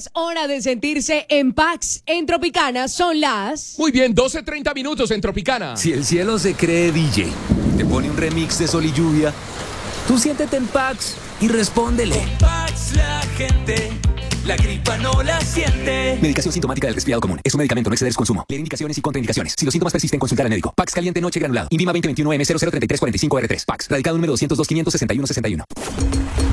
Es hora de sentirse en Pax. En Tropicana son las... Muy bien, 12:30 minutos en Tropicana. Si el cielo se cree DJ, te pone un remix de Sol y Lluvia, tú siéntete en Pax y respóndele. Con Pax la gente, la gripa no la siente. Medicación sintomática del resfriado común. Es un medicamento, no exceder su consumo. Leer indicaciones y contraindicaciones. Si los síntomas persisten, consultar al médico. Pax caliente noche granulado. Invima 2021 M003345R3. Pax. Radicado número 202 561 61.